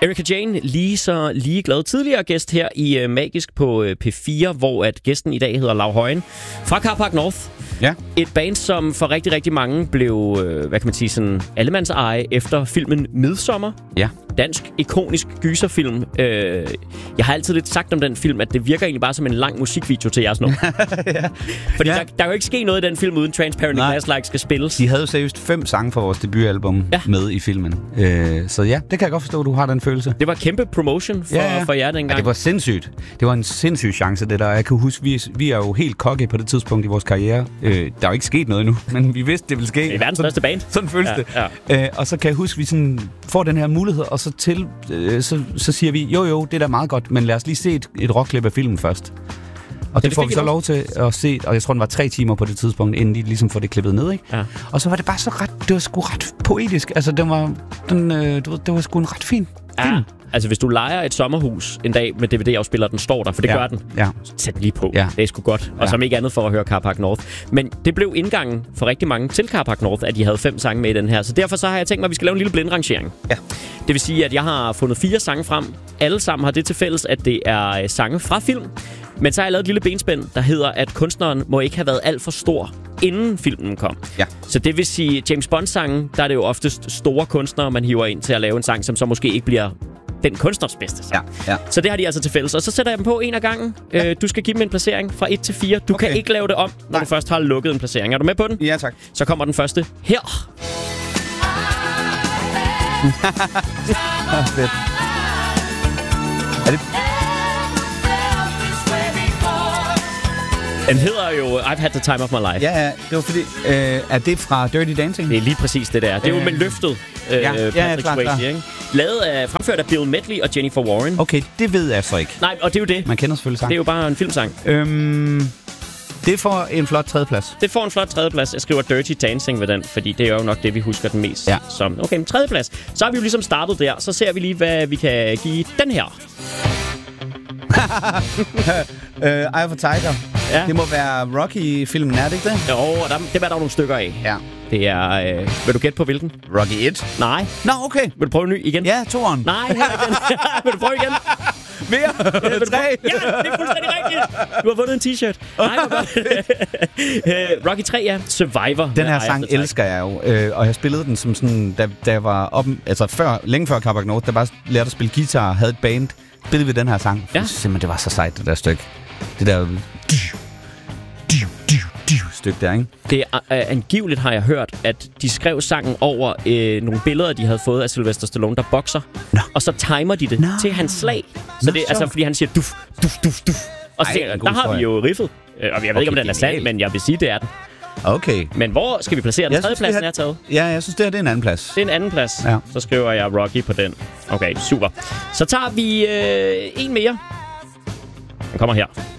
Erika Jane, lige glad tidligere gæst her i Magisk på P4, hvor at gæsten i dag hedder Lau Højen fra Carpark North. Ja. Et band, som for rigtig, rigtig mange blev, hvad kan man sige, sådan allemandseje efter filmen Midsommar. Ja. Dansk, ikonisk gyserfilm. Jeg har altid lidt sagt om den film, at det virker egentlig bare som en lang musikvideo til jeres nummer. Ja. Fordi der kan jo ikke ske noget i den film, uden Transparent Glass Like skal spilles. De havde jo seriøst 5 sange fra vores debutalbum med i filmen. Så ja, det kan jeg godt forstå, at du har den følelse. Det var kæmpe promotion for jer dengang. Ja, det var sindssygt. Det var en sindssyg chance, det der. Jeg kan huske, vi er jo helt cocky på det tidspunkt i vores karriere. Der er jo ikke sket noget endnu, men vi vidste, det ville ske. Det er verdens største band. Sådan føles det. Ja. Og så kan jeg huske, vi sådan får den her mulighed, og så så siger vi, jo, det er da meget godt, men lad os lige se et rockklip af filmen først. Og det får vi så lov til at se, og jeg tror, den var 3 timer på det tidspunkt, inden de ligesom får det klippet ned, ikke? Ja. Og så var det bare så det var sgu ret poetisk. Altså, det var sgu en ret fin film. Altså, hvis du lejer et sommerhus en dag med DVD-afspiller, den står der, for det gør den. Ja. Sæt den lige på. Ja. Det er sgu godt. Og som ikke andet for at høre Carpark North. Men det blev indgangen for rigtig mange til Carpark North, at de havde 5 sange med i den her. Så derfor så har jeg tænkt mig, at vi skal lave en lille blindrangering. Ja. Det vil sige, at jeg har fundet 4 sange frem. Alle sammen har det til fælles, at det er sange fra film. Men så har jeg lavet et lille benspænd, der hedder, at kunstneren må ikke have været alt for stor, inden filmen kom. Ja. Så det vil sige, James Bond-sangen, der er det jo oftest store kunstnere, man hiver ind til at lave en sang, som så måske ikke bliver den kunstners bedste sang. Ja. Så det har de altså til fælles. Og så sætter jeg dem på en af gangen. Ja. Du skal give dem en placering fra 1 til 4. Du kan ikke lave det om, når du først har lukket en placering. Er du med på den? Ja, tak. Så kommer den første her. Fedt. Er det... Den hedder jo I've Had the Time of My Life. Ja, det var fordi... er det fra Dirty Dancing? Det er lige præcis det der. Det er jo med løftet. Patrick Swayze, ikke? Fremført af Bill Medley og Jennifer Warren. Okay, det ved jeg så ikke. Nej, og det er jo det. Man kender selvfølgelig sang. Det er jo bare en filmsang. Det får en flot 3. plads. Det får en flot 3. plads. Jeg skriver Dirty Dancing ved den, fordi det er jo nok det, vi husker den mest som. Okay, en 3. plads. Så har vi jo ligesom startet der. Så ser vi lige, hvad vi kan give den her. Eye of a Tiger. Ja. Det må være Rocky-filmen, er det ikke det? Jo, det var der nogle stykker af. Ja. Det er... vil du gætte på hvilken? Rocky 1? Nej. Nå, okay. Vil du prøve ny igen? Ja, 2'eren. Nej, her igen. Vil du prøve igen? Mere? 3? Ja, det er fuldstændig rigtigt. Du har vundet en t-shirt. Nej, Rocky 3, ja. Survivor. Den her sang elsker jeg jo. Og jeg spillede den som sådan... Da jeg var oppe... Altså længe før Carpark North, der bare lærte at spille guitar, havde et band. Spillede vi den her sang. Ja. Simpelthen, det var så sejt, det der stykke. Det der... stykke der, ikke? Det er angiveligt, har jeg hørt, at de skrev sangen over nogle billeder, de havde fået af Sylvester Stallone, der bokser. Og så timer de det til hans slag. Så det er altså, fordi han siger duf, duf, duf, duf. Og så der har vi jo riffet. Og jeg ved ikke, om den er sand, men jeg vil sige, det er den. Okay. Men hvor skal vi placere den? 3. pladsen er taget. Ja, jeg synes, det er en anden plads. Det er en anden plads. Ja. Så skriver jeg Rocky på den. Okay, super. Så tager vi en mere. Den kommer her.